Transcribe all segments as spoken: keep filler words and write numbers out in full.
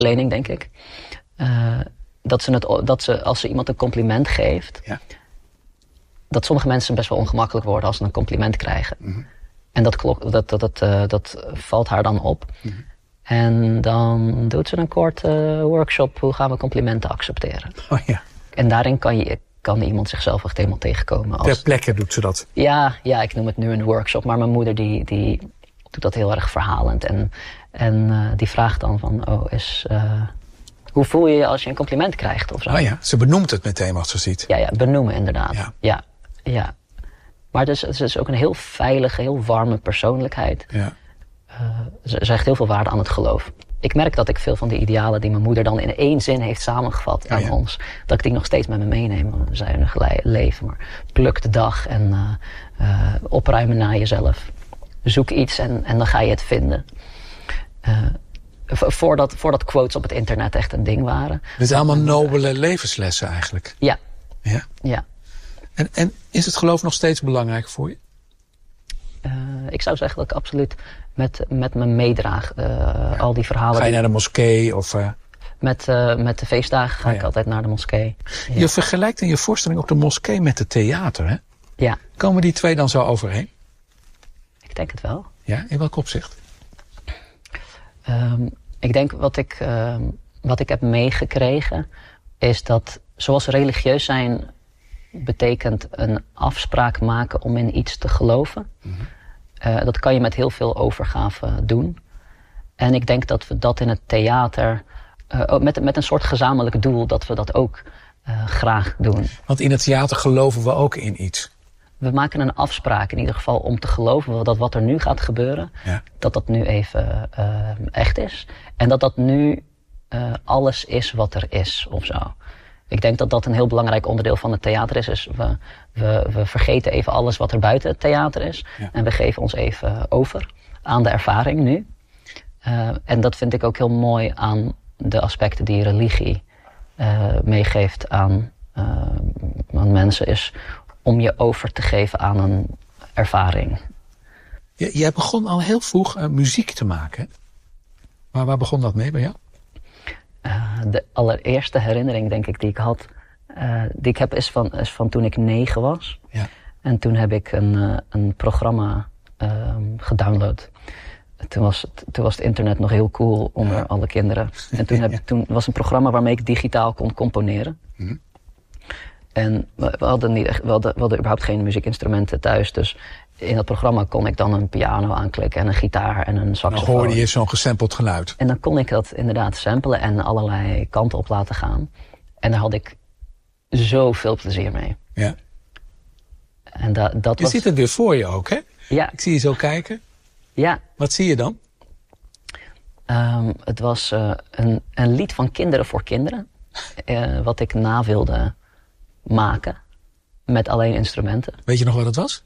lening, denk ik. Uh, dat, ze het, dat ze, als ze iemand een compliment geeft... Ja. Dat sommige mensen best wel ongemakkelijk worden als ze een compliment krijgen. Mm-hmm. En dat, klok, dat, dat, dat, uh, dat valt haar dan op. Mm-hmm. En dan doet ze een korte uh, workshop. Hoe gaan we complimenten accepteren? Oh ja. En daarin kan, je, kan iemand zichzelf echt helemaal tegenkomen. Als, ter plekke doet ze dat? Ja, ja, ik noem het nu een workshop. Maar mijn moeder die, die doet dat heel erg verhalend. En, en uh, die vraagt dan van... Oh, is, uh, hoe voel je je als je een compliment krijgt? Of zo? Oh ja, ze benoemt het meteen wat ze ziet. Ja, ja, benoemen inderdaad. Ja. ja. Ja, maar het is, het is ook een heel veilige, heel warme persoonlijkheid. Ja. Uh, ze, ze hecht heel veel waarde aan het geloof. Ik merk dat ik veel van de idealen die mijn moeder dan in één zin heeft samengevat aan oh ja. ons... dat ik die nog steeds met me meeneem. Zuinig leven, maar pluk de dag en uh, uh, opruimen naar jezelf. Zoek iets en, en dan ga je het vinden. Uh, voordat, voordat quotes op het internet echt een ding waren. Dit zijn allemaal nobele levenslessen eigenlijk. Ja. Ja? Ja. En, en is het geloof nog steeds belangrijk voor je? Uh, ik zou zeggen dat ik absoluut met, met me meedraag. Uh, ja. Al die verhalen. Ga je naar de moskee? Of, uh... met, uh, met de feestdagen ga oh, ja. ik altijd naar de moskee. Ja. Je vergelijkt in je voorstelling ook de moskee met het theater, hè? Ja. Komen die twee dan zo overeen? Ik denk het wel. Ja, in welk opzicht? Um, ik denk wat ik, uh, wat ik heb meegekregen... is dat zoals religieus zijn... betekent een afspraak maken om in iets te geloven. Mm-hmm. Uh, dat kan je met heel veel overgave doen. En ik denk dat we dat in het theater... Uh, met, met een soort gezamenlijk doel... dat we dat ook uh, graag doen. Want in het theater geloven we ook in iets. We maken een afspraak in ieder geval om te geloven... dat wat er nu gaat gebeuren... Ja. dat dat nu even uh, echt is. En dat dat nu uh, alles is wat er is of zo. Ik denk dat dat een heel belangrijk onderdeel van het theater is. is we, we, we vergeten even alles wat er buiten het theater is. Ja. En we geven ons even over aan de ervaring nu. Uh, en dat vind ik ook heel mooi aan de aspecten die religie uh, meegeeft aan, uh, aan mensen. Is om je over te geven aan een ervaring. Je, jij begon al heel vroeg uh, muziek te maken. Maar waar begon dat mee bij jou? Uh, de allereerste herinnering, denk ik, die ik had... Uh, die ik heb, is van, is van toen ik negen was. Ja. En toen heb ik een, uh, een programma uh, gedownload. Toen was, het, toen was het internet nog heel cool onder ja. alle kinderen. En toen, heb, ja. toen was een programma waarmee ik digitaal kon componeren. Hm. En we, we, hadden niet echt, we, hadden, we hadden überhaupt geen muziekinstrumenten thuis. Dus in dat programma kon ik dan een piano aanklikken en een gitaar en een saxofoon. Dan hoorde je zo'n gesampled geluid. En dan kon ik dat inderdaad samplen en allerlei kanten op laten gaan. En daar had ik zoveel plezier mee. Ja. En da, dat je was... ziet het weer voor je ook, hè? Ja. Ik zie je zo kijken. Ja. Wat zie je dan? Um, het was uh, een, een lied van Kinderen voor Kinderen. Uh, wat ik na wilde maken. Met alleen instrumenten. Weet je nog wat het was?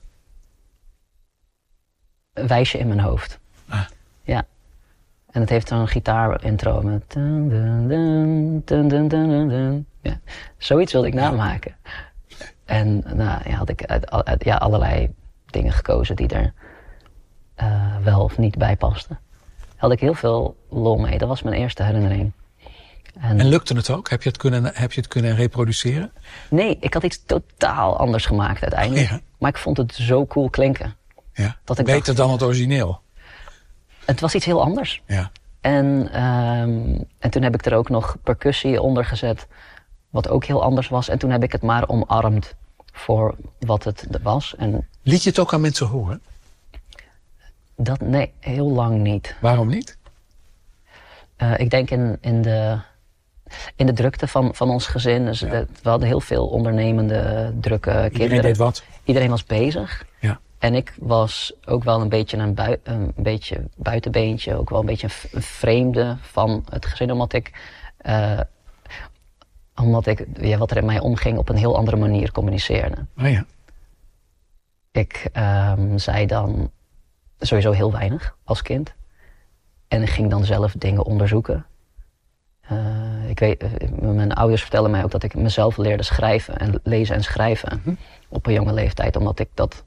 Een wijsje in mijn hoofd. Ah. Ja. En het heeft een gitaar-intro met... Dun, dun, dun, dun, dun, dun, dun. Ja. Zoiets wilde ik namaken. En nou, ja, had ik uit, uit, ja, allerlei dingen gekozen die er uh, wel of niet bij pasten. Had ik heel veel lol mee. Dat was mijn eerste herinnering. En, en lukte het ook? Heb je het, kunnen, heb je het kunnen reproduceren? Nee, ik had iets totaal anders gemaakt uiteindelijk. Ja. Maar ik vond het zo cool klinken. Ja. Dat ik Beter dacht, dan het origineel? Het was iets heel anders. Ja. En, um, en toen heb ik er ook nog percussie onder gezet. Wat ook heel anders was. En toen heb ik het maar omarmd voor wat het was. En liet je het ook aan mensen horen? Dat, nee, heel lang niet. Waarom niet? Uh, ik denk in, in, de, in de drukte van, van ons gezin. Dus ja. de, we hadden heel veel ondernemende, drukke kinderen. Iedereen deed wat? Iedereen was bezig. Ja. En ik was ook wel een beetje een, bui, een beetje buitenbeentje. Ook wel een beetje een vreemde van het gezin. Omdat ik, uh, omdat ik ja, wat er in mij omging op een heel andere manier communiceerde. Oh ja. Ik um, zei dan sowieso heel weinig als kind. En ik ging dan zelf dingen onderzoeken. Uh, ik weet, mijn ouders vertellen mij ook dat ik mezelf leerde schrijven en lezen en schrijven hm. op een jonge leeftijd, omdat ik dat,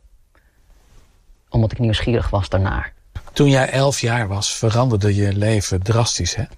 omdat ik nieuwsgierig was daarnaar. Toen jij elf jaar was, veranderde je leven drastisch, hè?